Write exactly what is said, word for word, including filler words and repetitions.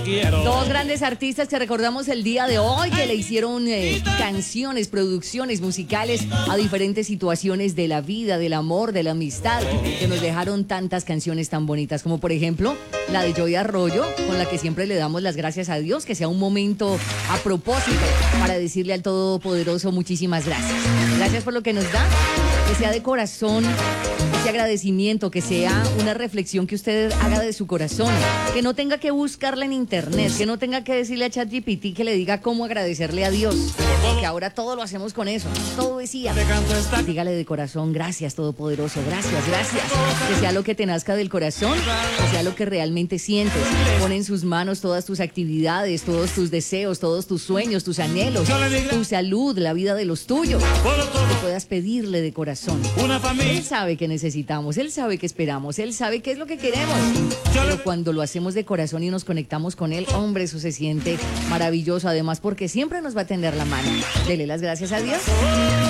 te quiero. Dos grandes artistas que recordamos el día de hoy, que le hicieron eh, canciones, producciones musicales a diferentes situaciones de la vida, del amor, de la amistad, que nos dejaron tantas canciones tan bonitas, como por ejemplo la de Joey Arroyo, con la que siempre le damos las gracias a Dios, que sea un momento a propósito para decirle al Todopoderoso muchísimas gracias. Gracias por lo que nos da, que sea de corazón ese agradecimiento, que sea una reflexión que usted haga de su corazón, que no tenga que buscarla en internet, que no tenga que decirle a ChatGPT que le diga cómo agradecerle a Dios, que ahora todo lo hacemos con eso, todo decía. Dígale de corazón, gracias Todopoderoso, gracias, gracias, que sea lo que te nazca del corazón, que sea lo que realmente sientes. Pon en sus manos todas tus actividades, todos tus deseos, todos tus sueños, tus anhelos, tu salud, la vida de los tuyos, que puedas pedirle de corazón. Él sabe que necesitamos, Él sabe que esperamos, Él sabe qué es lo que queremos, pero cuando lo hacemos de corazón y nos conectamos con Él, hombre, eso se siente maravilloso, además porque siempre nos va a tender la mano. Dele las gracias a Dios.